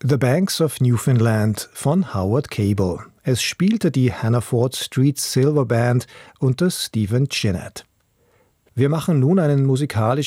The Banks of Newfoundland von Howard Cable. Es spielte die Hannaford Street Silver Band unter Stephen Chenett. Wir machen nun einen musikalischen